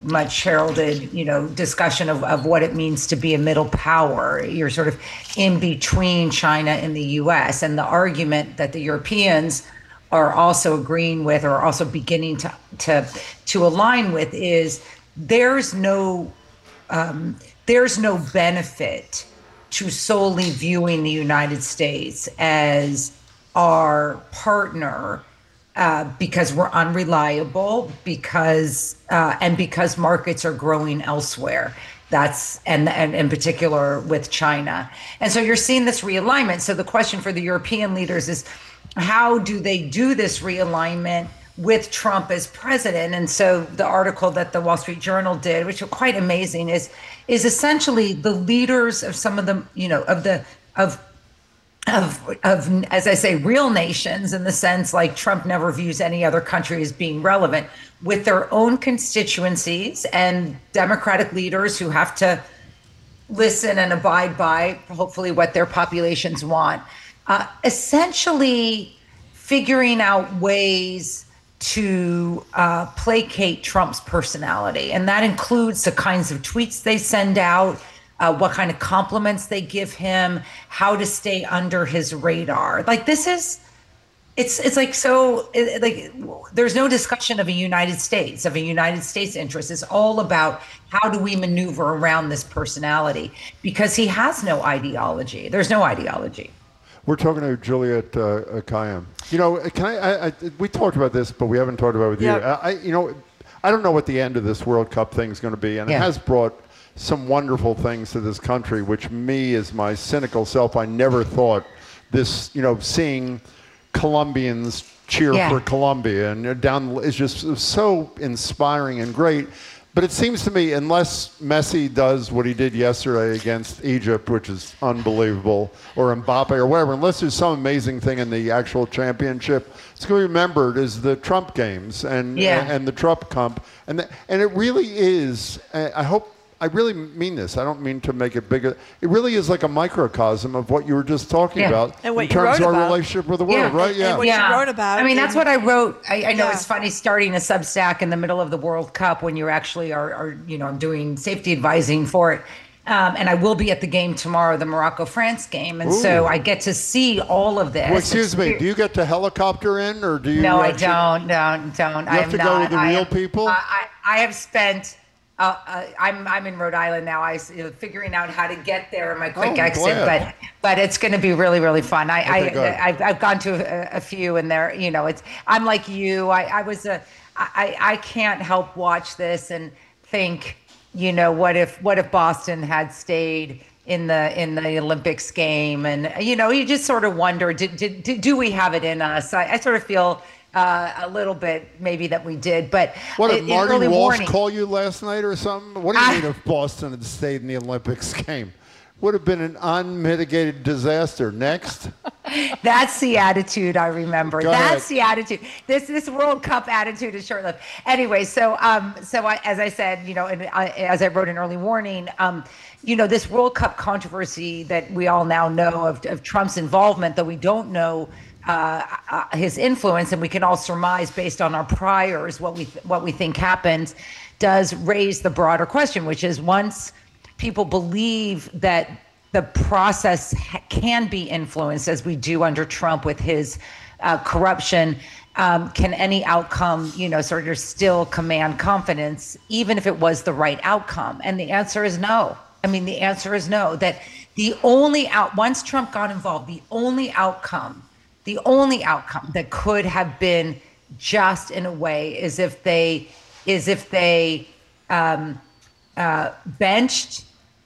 much heralded, discussion of what it means to be a middle power. You're sort of in between China and the US. And the argument that the Europeans are also agreeing with, or also beginning to align with, is there's no benefit to solely viewing the United States as our partner, because we're unreliable, because markets are growing elsewhere. That's and in particular with China. And so you're seeing this realignment. So the question for the European leaders is, how do they do this realignment with Trump as president? And so the article that the Wall Street Journal did, which was quite amazing, is essentially the leaders of some of the, of as I say, real nations, in the sense like Trump never views any other country as being relevant, with their own constituencies, and Democratic leaders who have to listen and abide by, hopefully, what their populations want. Essentially figuring out ways to placate Trump's personality. And that includes the kinds of tweets they send out, what kind of compliments they give him, how to stay under his radar. Like, this is, it's like, so like, there's no discussion of a United States interest. It's all about how do we maneuver around this personality, because he has no ideology. There's no ideology. We're talking to Juliet Kayyem. We talked about this, but we haven't talked about it with you. I don't know what the end of this World Cup thing is going to be, and it has brought some wonderful things to this country, which me, as my cynical self, I never thought this, seeing Colombians cheer for Colombia and down is just so inspiring and great. But it seems to me, unless Messi does what he did yesterday against Egypt, which is unbelievable, or Mbappe or whatever, unless there's some amazing thing in the actual championship, it's going to be remembered as the Trump games and the Trump Cup. And it really is, I really mean this. I don't mean to make it bigger. It really is like a microcosm of what you were just talking about in terms of our relationship with the world, right? And what you wrote about. I mean, that's what I wrote. I know it's funny starting a Substack in the middle of the World Cup when you actually are I'm doing safety advising for it. And I will be at the game tomorrow, the Morocco-France game. And so I get to see all of this. Well, excuse me, do you get to helicopter in, or do you? No, I don't. You have to go with the real people? I have spent... I'm in Rhode Island now. Figuring out how to get there in my quick exit, but it's going to be really, really fun. I've gone to a few, and there, I'm like you. I can't help watch this and think, what if Boston had stayed in the Olympics game, and you just sort of wonder, do we have it in us? I sort of feel. A little bit, maybe, that we did, but what did Marty Walsh call you last night or something? What do you mean if Boston had stayed in the Olympics game? Would have been an unmitigated disaster. Next. That's the attitude I remember. That's the attitude. This World Cup attitude is short-lived. Anyway, so as I said, and as I wrote in early warning, this World Cup controversy that we all now know of Trump's involvement, though we don't know his influence, and we can all surmise based on our priors what we think happened, does raise the broader question, which is, once people believe that the process can be influenced, as we do under Trump with his corruption, can any outcome, sort of still command confidence, even if it was the right outcome? And the answer is no. I mean, the answer is no. That once Trump got involved, the only outcome that could have been just, in a way, is if they benched,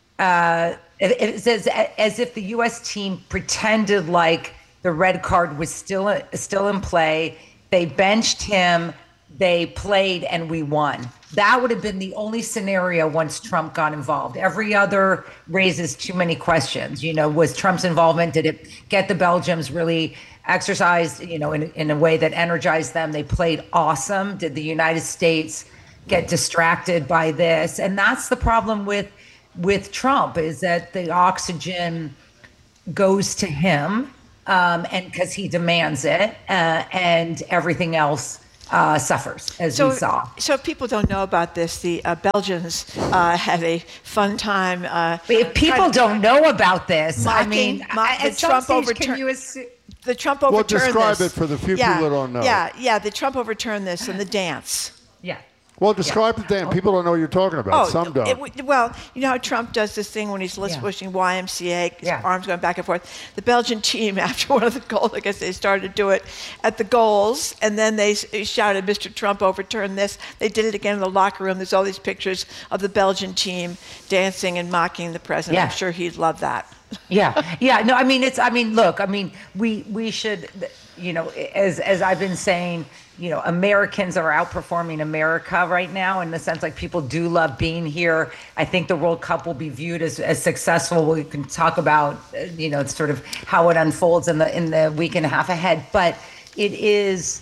as if the U.S. team pretended like the red card was still in play. They benched him, they played, and we won. That would have been the only scenario once Trump got involved. Every other raises too many questions. Was Trump's involvement, did it get the Belgians really exercised, in a way that energized them? They played awesome. Did the United States get distracted by this? And that's the problem with Trump, is that the oxygen goes to him, and because he demands it, and everything else suffers, as we saw. So if people don't know about this, the Belgians had a fun time. If people don't know about this, the Trump overturned. The Trump overturned this. Well, describe it for the few people that don't know. Yeah. The Trump overturned this and the dance. Yeah. Well, describe the dance. People don't know what you're talking about. Some don't. Well, you know how Trump does this thing when he's wishing YMCA, his arms going back and forth. The Belgian team, after one of the goals, I guess they started to do it at the goals, and then they shouted, "Mr. Trump overturned this." They did it again in the locker room. There's all these pictures of the Belgian team dancing and mocking the president. Yeah. I'm sure he'd love that. Yeah. No, look, we should, as I've been saying, Americans are outperforming America right now in the sense like people do love being here. I think the World Cup will be viewed as successful. We can talk about, sort of how it unfolds in the week and a half ahead, but it is,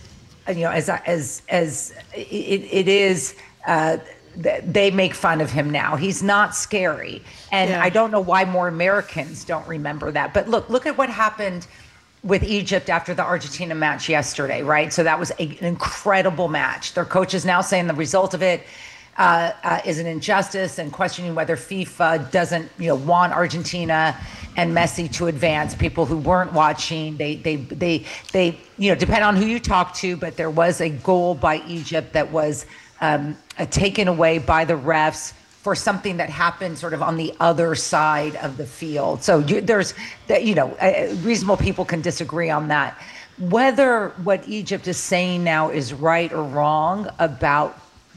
they make fun of him now. He's not scary. And I don't know why more Americans don't remember that. But look at what happened with Egypt after the Argentina match yesterday, right? So that was an incredible match. Their coach is now saying the result of it is an injustice and questioning whether FIFA doesn't, want Argentina and Messi to advance. People who weren't watching, they depend on who you talk to, but there was a goal by Egypt that was taken away by the refs for something that happened sort of on the other side of the field. So reasonable people can disagree on that. Whether what Egypt is saying now is right or wrong about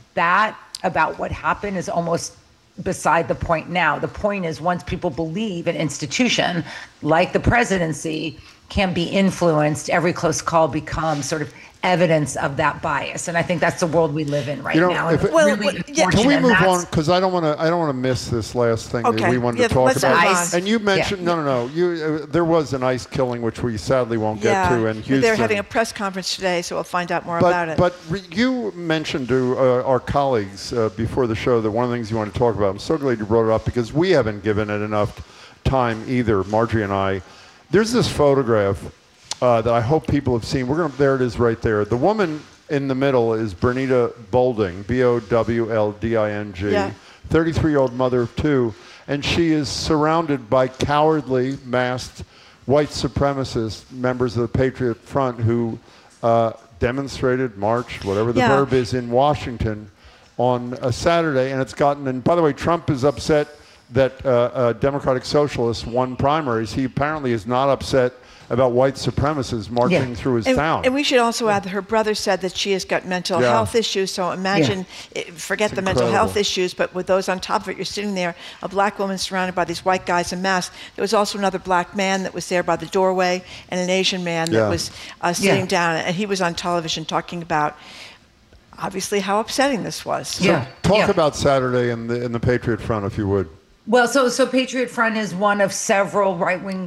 what happened is almost beside the point now. The point is once people believe an institution like the presidency can be influenced, every close call becomes sort of evidence of that bias, and I think that's the world we live in right now. Can we move on? Because I don't want to miss this last thing that we wanted to talk about. And you mentioned there was an ICE killing, which we sadly won't get to in Houston. They're having a press conference today, so we'll find out more about it. But you mentioned to our colleagues before the show that one of the things you want to talk about. I'm so glad you brought it up because we haven't given it enough time either, Marjorie and I. There's this photograph that I hope people have seen. There it is right there. The woman in the middle is Bernita Bolding, Bowlding, 33-year-old mother of two, and she is surrounded by cowardly, masked white supremacist members of the Patriot Front who demonstrated, marched, whatever the verb is, in Washington on a Saturday, and it's gotten, and by the way, Trump is upset that Democratic Socialists won primaries. He apparently is not upset about white supremacists marching through his town. And we should also add that her brother said that she has got mental health issues. So imagine, forget the mental health issues, but with those on top of it, you're sitting there, a black woman surrounded by these white guys in masks. There was also another black man that was there by the doorway and an Asian man that was sitting down. And he was on television talking about, obviously, how upsetting this was. So talk about Saturday in the Patriot Front, if you would. Well, so Patriot Front is one of several right-wing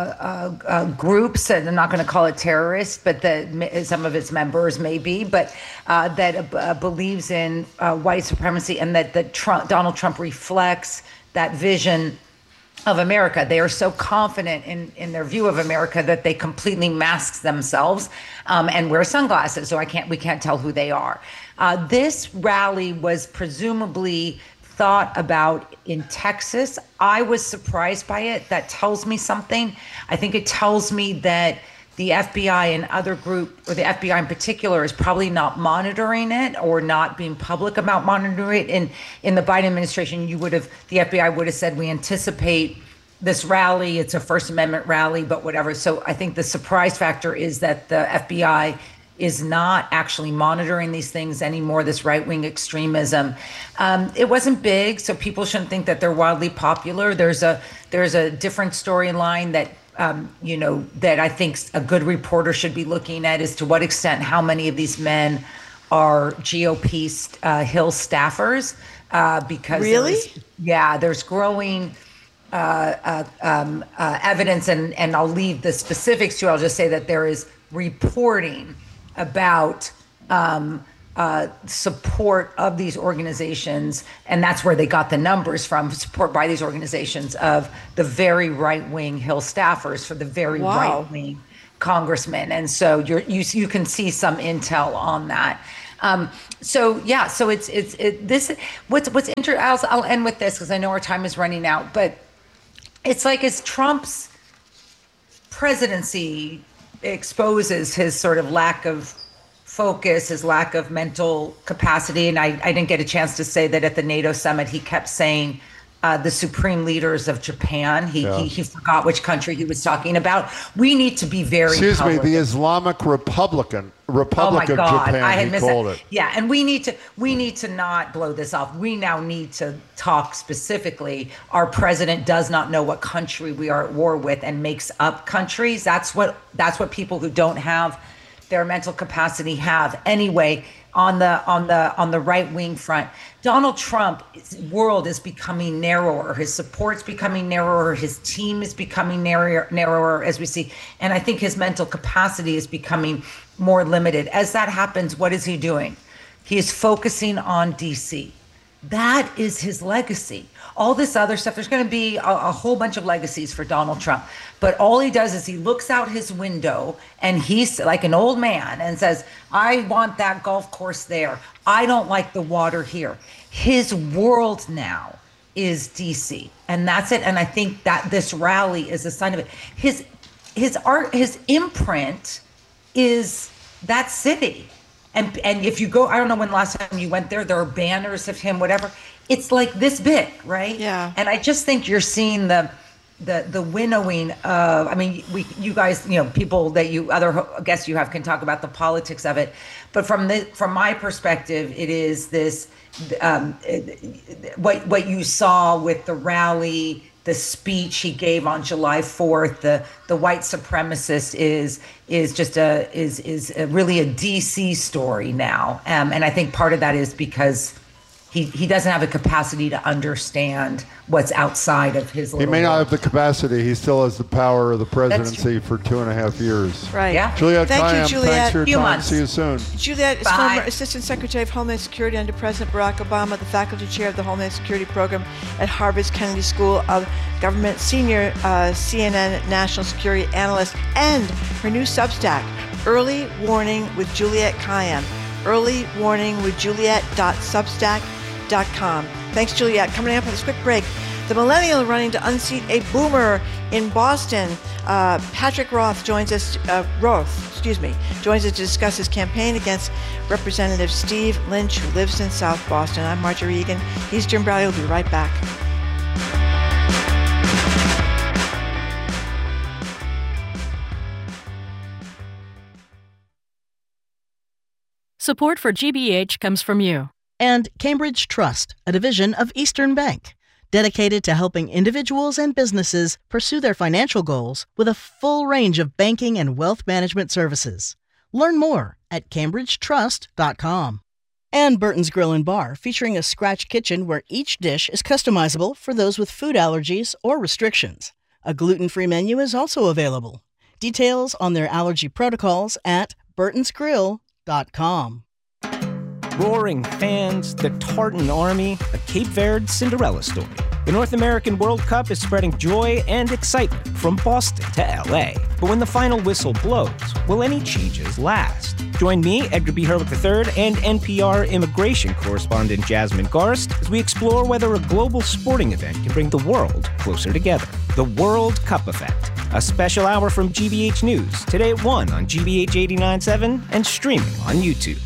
groups, and I'm not going to call it terrorists, but some of its members may be, but that believes in white supremacy, and that Donald Trump reflects that vision of America. They are so confident in their view of America that they completely mask themselves and wear sunglasses, so we can't tell who they are. This rally was presumably thought about in Texas. I was surprised by it. That tells me something. I think it tells me that the FBI and other group, or the FBI in particular, is probably not monitoring it or not being public about monitoring it. In the Biden administration, the FBI would have said, we anticipate this rally, it's a First Amendment rally, but whatever. So I think the surprise factor is that the FBI is not actually monitoring these things anymore, this right-wing extremism. It wasn't big, so people shouldn't think that they're wildly popular. There's a different storyline that that I think a good reporter should be looking at, is to what extent how many of these men are GOP Hill staffers. Because there's growing evidence, and I'll leave the specifics to. I'll just say that there is reporting about support of these organizations, and that's where they got the numbers from, support by these organizations of the very right-wing Hill staffers for the very right-wing congressman, and so you can see some intel on that. So it's this. What's interesting. I'll end with this because I know our time is running out. But it's like as Trump's presidency exposes his sort of lack of focus, his lack of mental capacity, and I didn't get a chance to say that at the NATO summit he kept saying the supreme leaders of Japan. He forgot which country he was talking about. We need to be very the Islamic Republic of Japan. I had missed it. Yeah, and we need to not blow this off. We now need to talk specifically. Our president does not know what country we are at war with and makes up countries. That's what people who don't have their mental capacity have. Anyway, on the right wing front, Donald Trump's world is becoming narrower. His support's becoming narrower. His team is becoming narrower, as we see. And I think his mental capacity is becoming more limited. As that happens, what is he doing? He is focusing on DC. That is his legacy. All this other stuff, there's going to be a whole bunch of legacies for Donald Trump. But all he does is he looks out his window and he's like an old man and says, I want that golf course there. I don't like the water here. His world now is DC. And that's it. And I think that this rally is a sign of it. His art, his imprint is that city. And if you go, I don't know when last time you went there, there are banners of him, whatever. It's like this big, right? Yeah. And I just think you're seeing the winnowing of, I mean, you guys, people that other guests you have can talk about the politics of it. But from my perspective, it is this, what you saw with the rally, the speech he gave on July 4th, the white supremacist is really a DC story now, and I think part of that is because he doesn't have the capacity to understand what's outside of his little He may not world. have the capacity. He still has the power of the presidency for 2.5 years. Right. Yeah. Juliette Thank Kayyem, you, Juliette. thanks for your Few time. months. See you soon. Juliette is Bye. former Assistant Secretary of Homeland Security under President Barack Obama, the faculty chair of the Homeland Security Program at Harvard's Kennedy School of Government, senior CNN national security analyst, and her new Substack, Early Warning with Juliette Kayyem. Early Warning with Juliette.substack.com. Thanks, Juliette. Coming up on this quick break, the millennial running to unseat a boomer in Boston. Patrick Roth joins us. Joins us to discuss his campaign against Representative Steve Lynch, who lives in South Boston. I'm Marjorie Egan. He's Jim Browley. We'll be right back. Support for GBH comes from you. And Cambridge Trust, a division of Eastern Bank, dedicated to helping individuals and businesses pursue their financial goals with a full range of banking and wealth management services. Learn more at cambridgetrust.com. And Burton's Grill and Bar, featuring a scratch kitchen where each dish is customizable for those with food allergies or restrictions. A gluten-free menu is also available. Details on their allergy protocols at burtonsgrill.com. Roaring fans, the Tartan Army, a Cape Verde Cinderella story. The North American World Cup is spreading joy and excitement from Boston to LA. But when the final whistle blows, will any changes last? Join me, Edgar B. Herwick III, and NPR immigration correspondent Jasmine Garst as we explore whether a global sporting event can bring the world closer together. The World Cup Effect, a special hour from GBH News, today at 1 on GBH 89.7 and streaming on YouTube.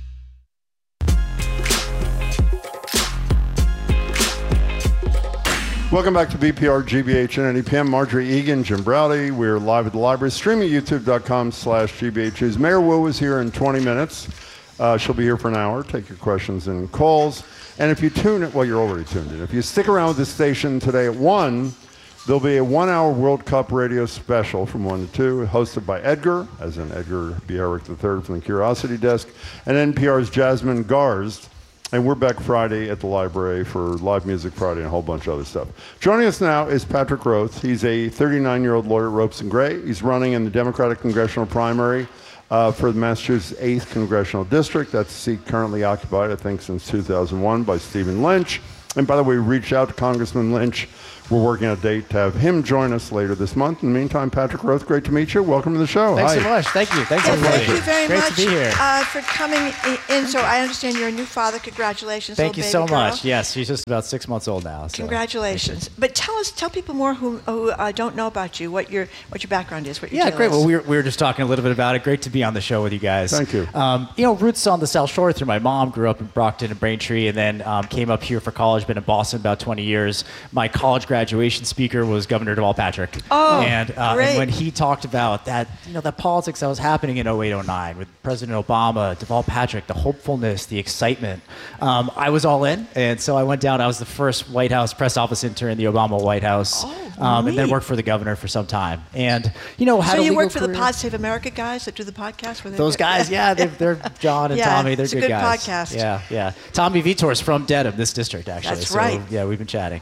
Welcome back to BPR, GBH, and NEPM. Marjorie Egan, Jim Browdy. We're live at the library, streaming youtube.com/GBH News. Mayor Wu is here in 20 minutes. She'll be here for an hour. Take your questions and calls. And if you tune in, well, you're already tuned in. If you stick around with the station today at 1, there'll be a 1-hour World Cup radio special from 1 to 2, hosted by Edgar, as in Edgar B. Herwick III from the Curiosity Desk, and NPR's Jasmine Garst. And we're back Friday at the library for Live Music Friday and a whole bunch of other stuff. Joining us now is Patrick Roth. He's a 39-year-old lawyer at Ropes & Gray. He's running in the Democratic congressional primary for the Massachusetts 8th Congressional District. That's a seat currently occupied, I think, since 2001 by Stephen Lynch. And by the way, we reached out to Congressman Lynch we're working on a date to have him join us later this month. In the meantime, Patrick Roth, great to meet you. Welcome to the show. Thanks so much. Thank you. Thanks, everybody. Thank you very great much to be here. For coming in. So I understand you're a new father. Congratulations, Thank you so girl. much. Yes, she's just about 6 months old now. So. Congratulations. But tell people more who don't know about you, what your background is, what your deal great. is. Well, we were just talking a little bit about it. Great to be on the show with you guys. Thank you. Roots on the South Shore through my mom. Grew up in Brockton and Braintree, and then came up here for college. Been in Boston about 20 years. My college graduation speaker was Governor Deval Patrick. Oh, and when he talked about that, that politics that was happening in 08-09 with President Obama, Deval Patrick, the hopefulness, the excitement, I was all in. And so I went down. I was the first White House press office intern in the Obama White House, and then worked for the governor for some time. And had so a you work career. for the Pod Save America guys that do the podcast? Those guys, yeah, they're John and Tommy. They're it's good a good guys. podcast. Yeah. Tommy Vitor's from Dedham, this district, actually. That's right. Yeah, we've been chatting.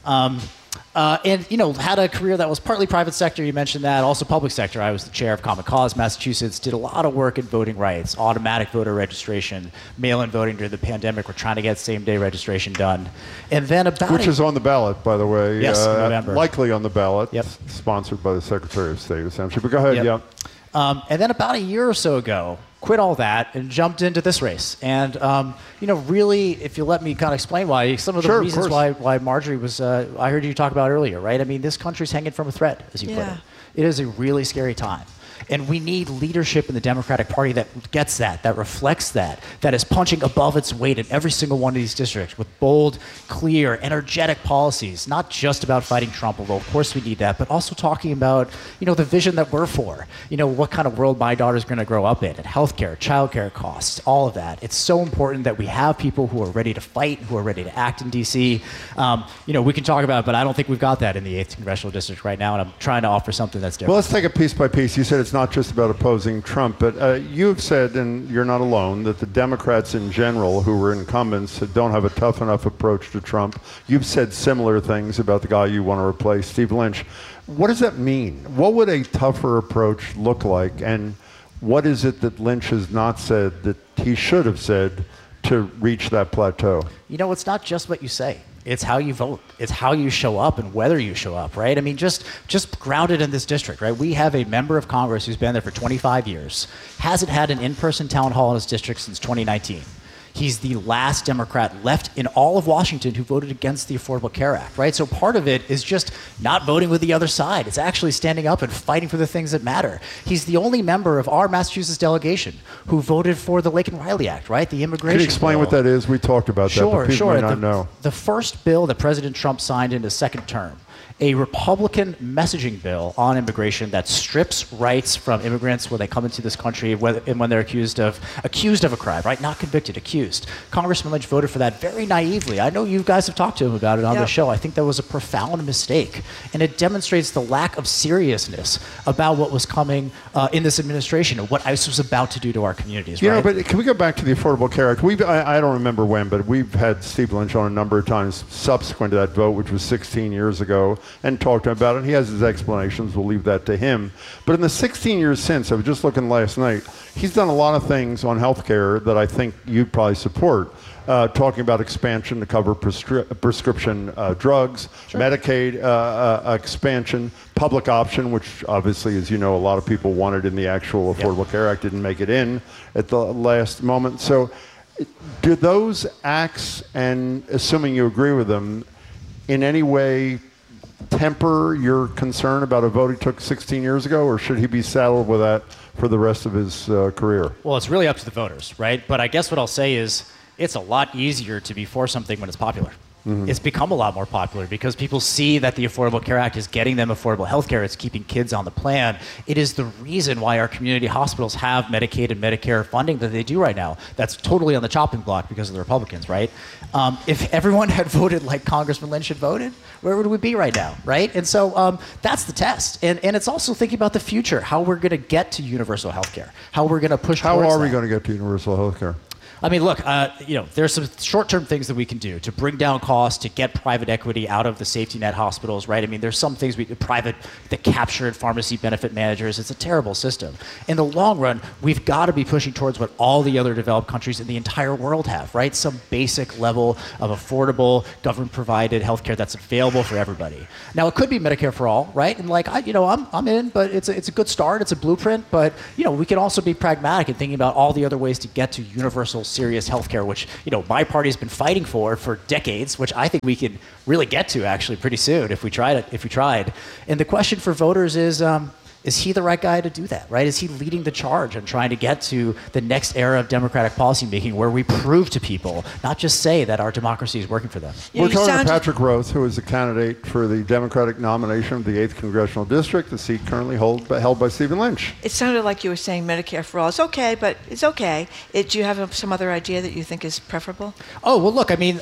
Had a career that was partly private sector, you mentioned that, also public sector. I was the chair of Common Cause Massachusetts, did a lot of work in voting rights, automatic voter registration, mail-in voting during the pandemic. We're trying to get same-day registration done. And then Which is on the ballot, by the way. Yes, in November. Likely on the ballot. Yep. Sponsored by the Secretary of State, essentially. But go ahead, Yep. And then about a year or so ago, quit all that and jumped into this race. And, really, if you let me kind of explain why, some of the reasons why Marjorie was, I heard you talk about earlier, right? I mean, this country's hanging from a thread, as you put it. It is a really scary time. And we need leadership in the Democratic Party that gets that reflects that is punching above its weight in every single one of these districts with bold, clear, energetic policies, not just about fighting Trump, although of course we need that, but also talking about, the vision that we're for, what kind of world my daughter's going to grow up in, and healthcare, childcare costs, all of that. It's so important that we have people who are ready to fight, who are ready to act in D.C. We can talk about it, but I don't think we've got that in the 8th Congressional District right now, and I'm trying to offer something that's different. Well, let's take it piece by piece. You said it's not just about opposing Trump, but you've said, and you're not alone, that the Democrats in general who were incumbents don't have a tough enough approach to Trump. You've said similar things about the guy you want to replace, Steve Lynch. What does that mean? What would a tougher approach look like, and what is it that Lynch has not said that he should have said to reach that plateau? It's not just what you say. It's how you vote. It's how you show up and whether you show up, right? I mean, just grounded in this district, right? We have a member of Congress who's been there for 25 years, hasn't had an in-person town hall in his district since 2019. He's the last Democrat left in all of Washington who voted against the Affordable Care Act, right? So part of it is just not voting with the other side. It's actually standing up and fighting for the things that matter. He's the only member of our Massachusetts delegation who voted for the Laken Riley Act, right? The immigration Can you explain bill. what that is? We talked about that, but people may not know. The first bill that President Trump signed in his second term, a Republican messaging bill on immigration that strips rights from immigrants when they come into this country and when they're accused of a crime, right? Not convicted, accused. Congressman Lynch voted for that very naively. I know you guys have talked to him about it on the show. I think that was a profound mistake. And it demonstrates the lack of seriousness about what was coming in this administration and what ICE was about to do to our communities, right? But can we go back to the Affordable Care Act? I don't remember when, but we've had Steve Lynch on a number of times subsequent to that vote, which was 16 years ago, and talked to him about it. He has his explanations. We'll leave that to him. But in the 16 years since, I was just looking last night, he's done a lot of things on healthcare that I think you'd probably support. Talking about expansion to cover prescription drugs, Medicaid expansion, public option, which obviously, as you know, a lot of people wanted in the actual Affordable Care Act, didn't make it in at the last moment. So do those acts, and assuming you agree with them, in any way temper your concern about a vote he took 16 years ago, or should he be saddled with that for the rest of his career? Well, it's really up to the voters, right? But I guess what I'll say is it's a lot easier to be for something when it's popular. Mm-hmm. It's become a lot more popular because people see that the Affordable Care Act is getting them affordable health care. It's keeping kids on the plan. It is the reason why our community hospitals have Medicaid and Medicare funding that they do right now. That's totally on the chopping block because of the Republicans, right? If everyone had voted like Congressman Lynch had voted, where would we be right now, right? And so that's the test. And it's also thinking about the future, how we're going to get to universal health care, how we're going to push towards that. How are we going to get to universal health care? I mean, look, there's some short-term things that we can do to bring down costs, to get private equity out of the safety net hospitals, right? I mean, there's some things the captured pharmacy benefit managers. It's a terrible system. In the long run, we've got to be pushing towards what all the other developed countries in the entire world have, right? Some basic level of affordable, government-provided healthcare that's available for everybody. Now, it could be Medicare for all, right? And I'm in, but it's a good start. It's a blueprint, but we can also be pragmatic in thinking about all the other ways to get to universal, serious healthcare, which my party has been fighting for decades, which I think we can really get to actually pretty soon if we tried. And the question for voters is he the right guy to do that, right? Is he leading the charge on trying to get to the next era of democratic policymaking where we prove to people, not just say that our democracy is working for them? We're talking to Patrick Roth, who is a candidate for the Democratic nomination of the 8th Congressional District, the seat currently held by Stephen Lynch. It sounded like you were saying Medicare for all. It's okay, but it's okay. Do you have some other idea that you think is preferable? Oh, well, look, I mean,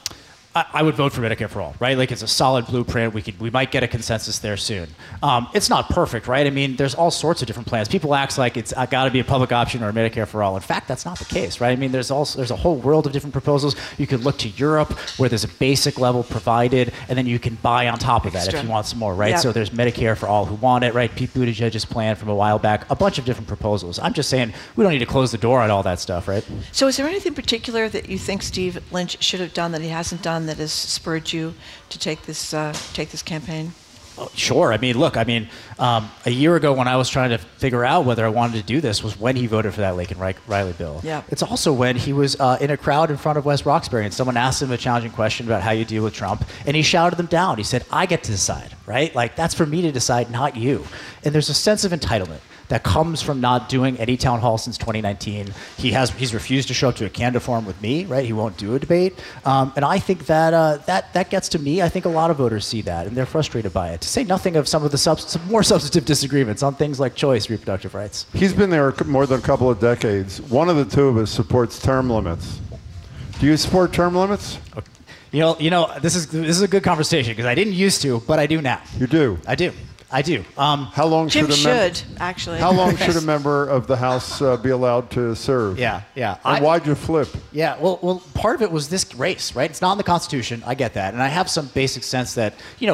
I would vote for Medicare for all, right? Like, it's a solid blueprint. We might get a consensus there soon. It's not perfect, right? I mean, there's all sorts of different plans. People act like it's got to be a public option or a Medicare for all. In fact, that's not the case, right? I mean, there's a whole world of different proposals. You could look to Europe, where there's a basic level provided, and then you can buy on top of that if you want some more, right? Yep. So there's Medicare for all who want it, right? Pete Buttigieg's plan from a while back, a bunch of different proposals. I'm just saying we don't need to close the door on all that stuff, right? So is there anything particular that you think Steve Lynch should have done that he hasn't done that has spurred you to take this campaign? Oh, sure. I mean, look, a year ago when I was trying to figure out whether I wanted to do this was when he voted for that Laken Riley bill. Yeah. It's also when he was in a crowd in front of West Roxbury and someone asked him a challenging question about how you deal with Trump, and he shouted them down. He said, I get to decide, right? Like, that's for me to decide, not you. And there's a sense of entitlement that comes from not doing any town hall since 2019. He's refused to show up to a candidate forum with me, right? He won't do a debate. And I think that gets to me. I think a lot of voters see that, and they're frustrated by it. To say nothing of some of the some more substantive disagreements on things like choice, reproductive rights. He's been there more than a couple of decades. One of the two of us supports term limits. Do you support term limits? Okay. This is a good conversation because I didn't used to, but I do now. You do? I do. How long Jim should actually? How long should a member of the House be allowed to serve? Yeah. And why'd you flip? Yeah, well, part of it was this race, right? It's not in the Constitution. I get that, and I have some basic sense that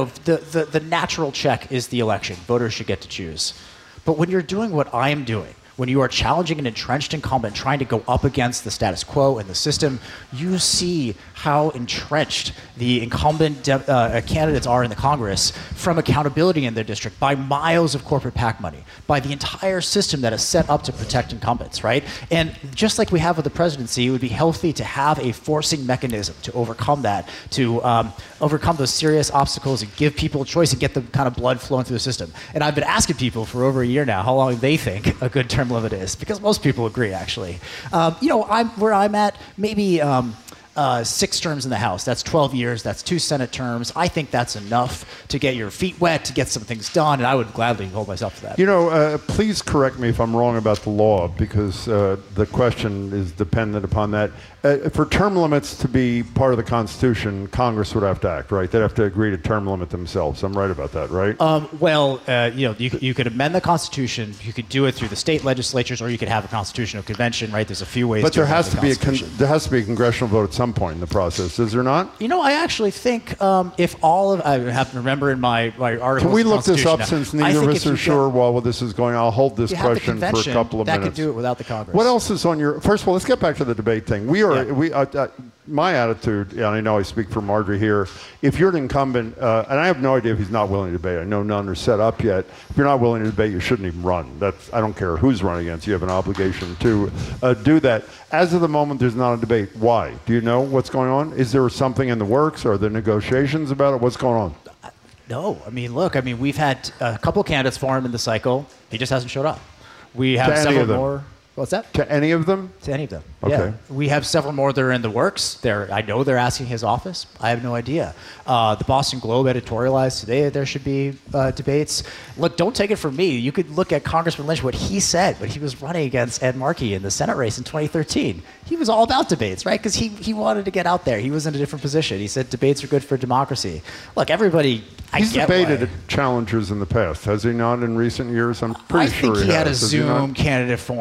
the natural check is the election. Voters should get to choose. But when you're doing what I am doing, when you are challenging an entrenched incumbent, trying to go up against the status quo and the system, you see how entrenched the incumbent candidates are in the Congress from accountability in their district by miles of corporate PAC money, by the entire system that is set up to protect incumbents, right? And just like we have with the presidency, it would be healthy to have a forcing mechanism to overcome that, to overcome those serious obstacles and give people a choice and get the kind of blood flowing through the system. And I've been asking people for over a year now how long they think a good term limit is, because most people agree, actually. Where I'm at, maybe 6 terms in the House. That's 12 years. That's 2 Senate terms. I think that's enough to get your feet wet, to get some things done, and I would gladly hold myself to that. Please correct me if I'm wrong about the law, because the question is dependent upon that. For term limits to be part of the Constitution, Congress would have to act, right? They'd have to agree to term limit themselves. I'm right about that, right? You could amend the Constitution. You could do it through the state legislatures, or you could have a constitutional convention, right? There's a few ways. But there has to be a congressional vote at some point in the process, is there not? I actually think if all of I have to remember in my article. Can we look this up since neither of us are sure while this is going? I'll hold this question for a couple of minutes. That could do it without the Congress. What else is on your? First of all, let's get back to the debate thing. My attitude, and I know I speak for Marjorie here, if you're an incumbent, and I have no idea if he's not willing to debate. I know none are set up yet. If you're not willing to debate, you shouldn't even run. I don't care who's running against. You have an obligation to do that. As of the moment, there's not a debate. Why? Do you know what's going on? Is there something in the works? Are there negotiations about it? What's going on? No. We've had a couple candidates for him in the cycle. He just hasn't showed up. We have several more. What's that? To any of them? To any of them. Okay. Yeah. We have several more that are in the works. I know they're asking his office. I have no idea. The Boston Globe editorialized today there should be debates. Look, don't take it from me. You could look at Congressman Lynch, what he said when he was running against Ed Markey in the Senate race in 2013. He was all about debates, right? Because he wanted to get out there. He was in a different position. He said debates are good for democracy. Look, everybody, He's debated challengers in the past, has he not, in recent years? I'm pretty sure he has. I think he had a Zoom candidate forum.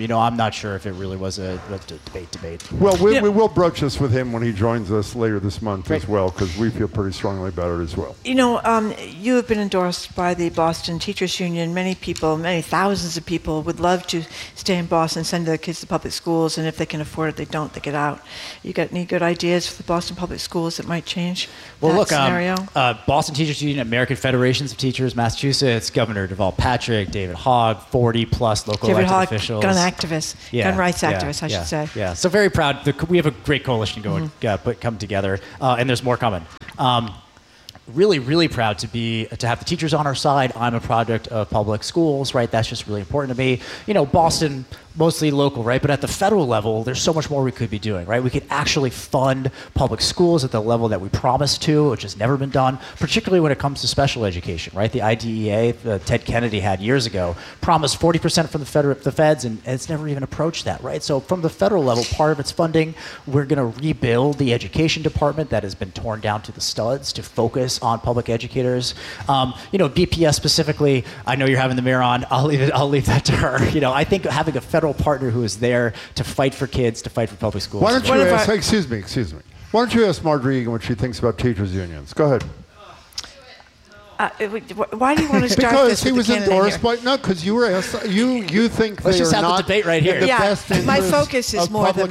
I'm not sure if it really was a debate. Well, we will broach this with him when he joins us later this month as well, because we feel pretty strongly about it as well. You have been endorsed by the Boston Teachers Union. Many thousands of people would love to stay in Boston, send their kids to public schools, and if they can afford it, they don't, they get out. You got any good ideas for the Boston public schools that might change that scenario? Boston Teachers Union, American Federations of Teachers, Massachusetts, Governor Deval Patrick, David Hogg, 40-plus local elected officials. Gun activists, gun rights activists, I should say. Yeah, so very proud. We have a great coalition going, come together, and there's more coming. Really, really proud to have the teachers on our side. I'm a product of public schools, right? That's just really important to me. Boston, mostly local, right? But at the federal level, there's so much more we could be doing, right? We could actually fund public schools at the level that we promised to, which has never been done, particularly when it comes to special education, right? The IDEA that Ted Kennedy had years ago promised 40% from the feds, and it's never even approached that, right? So from the federal level, part of its funding, we're going to rebuild the education department that has been torn down to the studs to focus on public educators. BPS specifically, I know you're having the mayor on. I'll leave that to her. I think having a federal partner who is there to fight for kids, to fight for public schools. Why don't you ask? Excuse me. Why don't you ask Marjorie Egan what she thinks about teachers unions? Go ahead. Why do you want to start because this he with was endorsed by because you were asked. You think let's they just are have not the debate right here. My focus is more the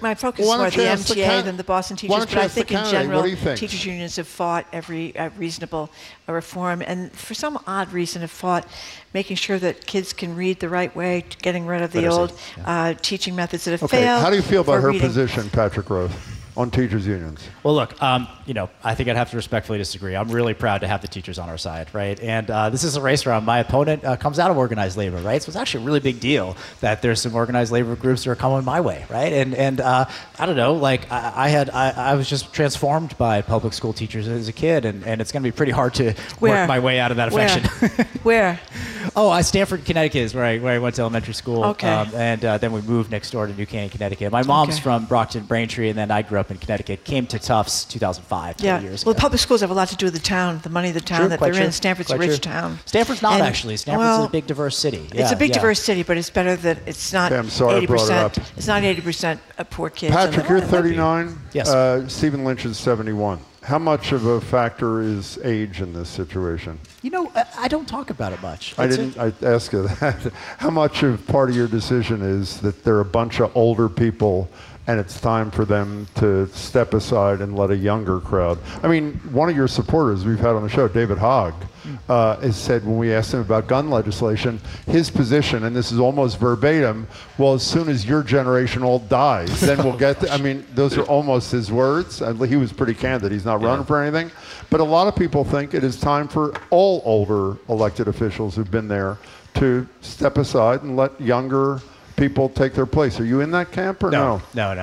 MTA than the Boston teachers. But I think in general, teachers unions have fought every reasonable reform, and for some odd reason have fought making sure that kids can read the right way, getting rid of the old teaching methods that have failed. How do you feel about her position, Patrick Roth, on teachers unions? Well, look, I think I'd have to respectfully disagree. I'm really proud to have the teachers on our side, right? And this is a race round. My opponent comes out of organized labor, right? So it's actually a really big deal that there's some organized labor groups that are coming my way, right? And I don't know, like I was just transformed by public school teachers as a kid, and it's going to be pretty hard to work my way out of that affection. Where? Oh, Stamford, Connecticut is where I went to elementary school. Okay. And then we moved next door to New Canaan, Connecticut. My mom's from Brockton, Braintree, and then I grew up in Connecticut. Came to Tufts 2005, 20 years ago. Well, public schools have a lot to do with the town, the money of the town that they're in. Stanford's a rich town. Stanford's not actually. Stanford's a big, diverse city. It's a big, diverse city, but it's better that it's not 80%. It's not 80% poor kids. Patrick, you're 39. Yes. Stephen Lynch is 71. How much of a factor is age in this situation? I don't talk about it much. I asked you that. How much of part of your decision is that there are a bunch of older people and it's time for them to step aside and let a younger crowd? I mean, one of your supporters we've had on the show, David Hogg, has said when we asked him about gun legislation, his position, and this is almost verbatim, well, as soon as your generation all dies, then we'll get I mean, those are almost his words. He was pretty candid. He's not running for anything. But a lot of people think it is time for all older elected officials who've been there to step aside and let younger people take their place. Are you in that camp or no?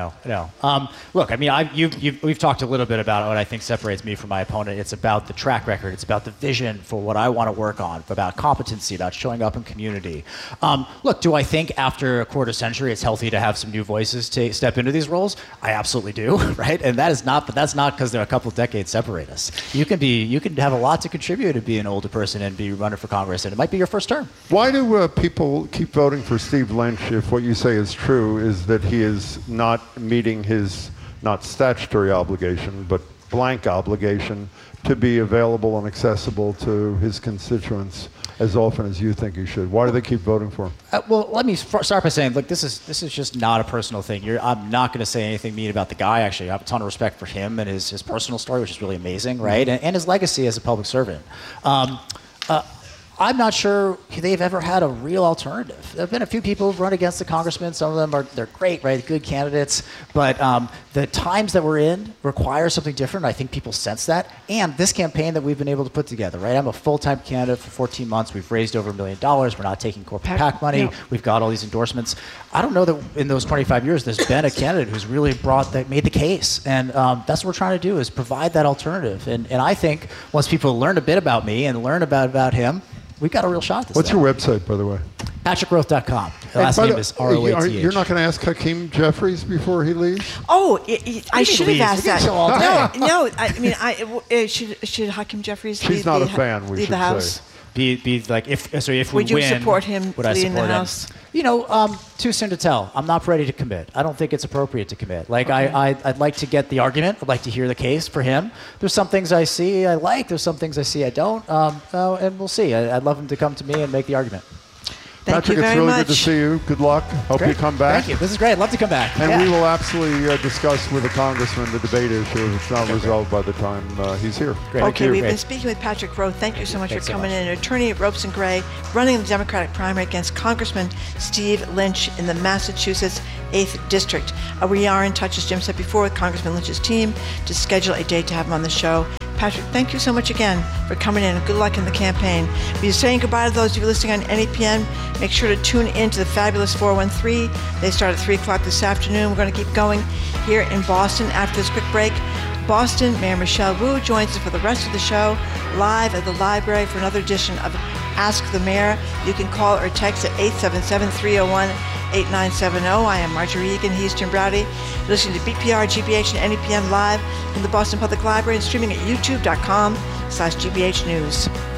No. Look, I mean, we've talked a little bit about what I think separates me from my opponent. It's about the track record. It's about the vision for what I want to work on, about competency, about showing up in community. Look, do I think after a quarter century it's healthy to have some new voices to step into these roles? I absolutely do, right? And that's not because there are a couple of decades separate us. You can have a lot to contribute to be an older person and be running for Congress, and it might be your first term. Why do people keep voting for Steve Lynch if what you say is true is that he is not meeting his, not statutory obligation, but blank obligation to be available and accessible to his constituents as often as you think he should? Why do they keep voting for him? Well, let me start by saying, look, this is just not a personal thing. I'm not going to say anything mean about the guy. Actually, I have a ton of respect for him and his personal story, which is really amazing, right? And his legacy as a public servant. I'm not sure they've ever had a real alternative. There have been a few people who've run against the congressman. Some of them they're great, right? Good candidates. But the times that we're in require something different. I think people sense that. And this campaign that we've been able to put together, right? I'm a full-time candidate for 14 months. We've raised over $1 million. We're not taking corporate PAC money. No. We've got all these endorsements. I don't know that in those 25 years there's been a candidate who's really made the case. And that's what we're trying to do, is provide that alternative. And I think once people learn a bit about me and learn about him, we've got a real shot at this. What's your website, by the way? PatrickRoth.com. The last name is ROATH. You're not going to ask Hakeem Jeffries before he leaves? Oh, I should have asked that. No. I mean, should Hakeem Jeffries She's not a fan, we leave should the House? say. Be like, if we would you win, support him leading the House? Too soon to tell. I'm not ready to commit. I don't think it's appropriate to commit. Like, okay. I'd like to get the argument. I'd like to hear the case for him. There's some things I see I like. There's some things I see I don't. And we'll see. I'd love him to come to me and make the argument. Patrick, it's really good to see you. Good luck. Hope you come back. Thank you. This is great. I'd love to come back. And we will absolutely discuss with the congressman the debate issue if it's not resolved by the time he's here. Great. Okay, we've been speaking with Patrick Rowe. Thank you so much for coming in. An attorney at Ropes & Gray, running the Democratic primary against Congressman Steve Lynch in the Massachusetts 8th District. We are in touch, as Jim said before, with Congressman Lynch's team to schedule a date to have him on the show. Patrick, thank you so much again for coming in, and good luck in the campaign. We're saying goodbye to those of you listening on NEPN. Make sure to tune in to the Fabulous 413. They start at 3 o'clock this afternoon. We're going to keep going here in Boston after this quick break. Boston, Mayor Michelle Wu joins us for the rest of the show, live at the library for another edition of Ask the Mayor. You can call or text at 877-301-8970. I am Marjorie Egan. He's Jim Braude. You're listening to BPR, GBH, and NEPN live from the Boston Public Library and streaming at youtube.com/GBH News.